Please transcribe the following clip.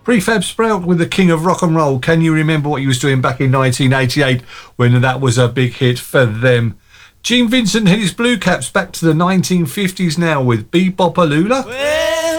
Prefab Sprout with the King of Rock and Roll. Can you remember what he was doing back in 1988 when that was a big hit for them? Gene Vincent and his Blue Caps back to the 1950s now with Bebop-A-Lula.